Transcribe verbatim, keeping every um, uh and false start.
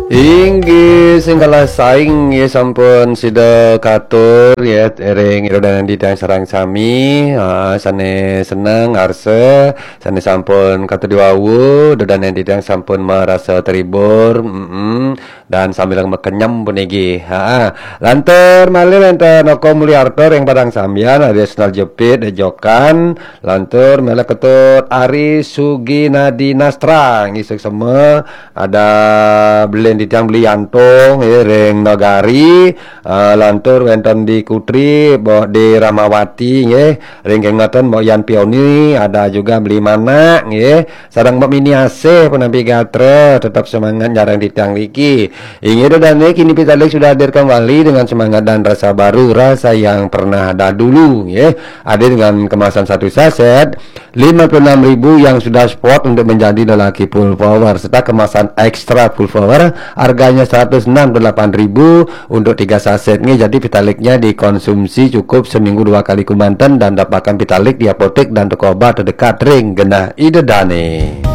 Inggih sing kalah saing ya sampun sida katur ya ering irodan didang sareng sami uh, sane seneng arse sane sampun katur diwawu dodan didang sampun merasa terhibur mm -mm, dan sambil mekenyam puniki ha lantur malih enten Noko Mulyaarto yang padang sambian additional jepit ejokan lantur melek ketut Ari Suginadi Nastra ngisuk semua ada belen di tiang beli yantung ya, ring nagari uh, lantur wonten di Kutri boh di Ramawati ya ring kengoten mau yan pioni ada juga beli mana ya sareng mbak mini asih penampi gatre tetap semangat jarang di tiang liki ingin dan kini Pitalik sudah hadir kembali dengan semangat dan rasa baru rasa yang pernah ada dulu ya hadir dengan kemasan satu saset lima puluh enam ribu yang sudah spot untuk menjadi lelaki full power serta kemasan ekstra full power harganya seratus enam puluh delapan ribu untuk tiga sasetnya. Jadi Vitaliknya dikonsumsi cukup seminggu dua kali kumantan dan dapatkan Vitalik di apotek dan toko obat terdekat ring genah ide dane.